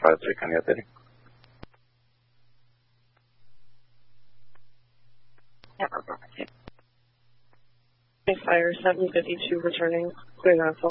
53 County updating. Fire 752 returning, clear 9